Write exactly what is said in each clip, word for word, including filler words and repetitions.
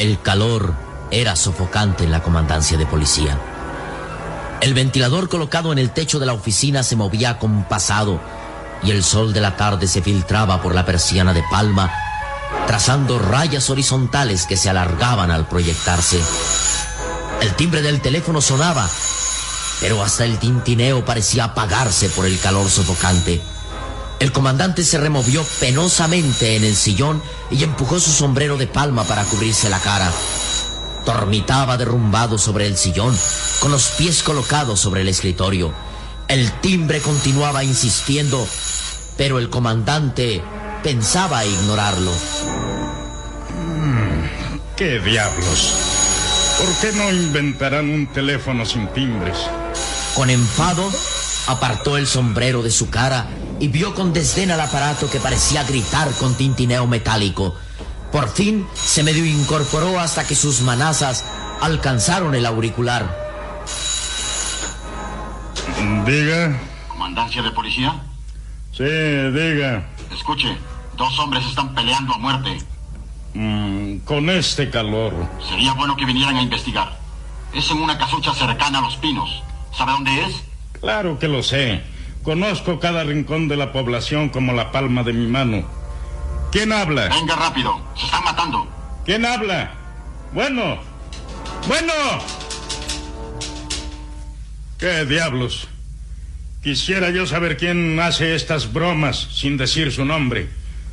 El calor era sofocante en la comandancia de policía. El ventilador colocado en el techo de la oficina se movía acompasado y el sol de la tarde se filtraba por la persiana de palma, trazando rayas horizontales que se alargaban al proyectarse. El timbre del teléfono sonaba, pero hasta el tintineo parecía apagarse por el calor sofocante. El comandante se removió penosamente en el sillón y empujó su sombrero de palma para cubrirse la cara. Dormitaba derrumbado sobre el sillón, con los pies colocados sobre el escritorio. El timbre continuaba insistiendo, pero el comandante pensaba ignorarlo. Mm, ¿Qué diablos? ¿Por qué no inventarán un teléfono sin timbres? Con enfado, apartó el sombrero de su cara y vio con desdén al aparato que parecía gritar con tintineo metálico. Por fin se medio incorporó hasta que sus manazas alcanzaron el auricular. Diga. ¿Comandancia de policía? Sí, diga. Escuche, dos hombres están peleando a muerte. Mm, con este calor. Sería bueno que vinieran a investigar. Es en una casucha cercana a Los Pinos. ¿Sabe dónde es? Claro que lo sé. Conozco cada rincón de la población como la palma de mi mano. ¿Quién habla? Venga rápido, se están matando. ¿Quién habla? Bueno, bueno. ¿Qué diablos? Quisiera yo saber quién hace estas bromas sin decir su nombre.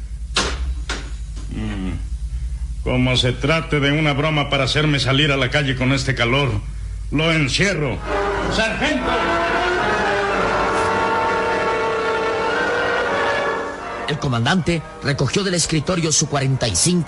Mm. Como se trate de una broma para hacerme salir a la calle con este calor, lo encierro. ¡Sargento! El comandante recogió del escritorio su cuarenta y cinco